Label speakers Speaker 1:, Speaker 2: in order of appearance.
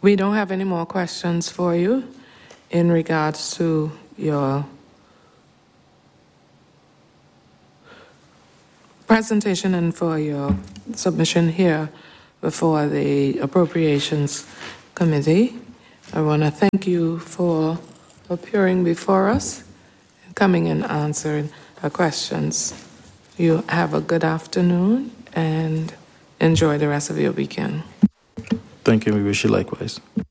Speaker 1: We don't have any more questions for you in regards to your presentation and for your submission here before the Appropriations Committee. I want to thank you for appearing before us and coming and answering our questions. You have a good afternoon and enjoy the rest of your weekend.
Speaker 2: Thank you. We wish you likewise.